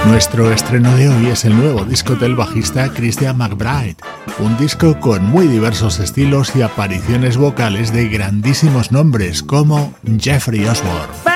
Nuestro estreno de hoy es el nuevo disco del bajista Christian McBride, un disco con muy diversos estilos y apariciones vocales de grandísimos nombres como Jeffrey Osborne.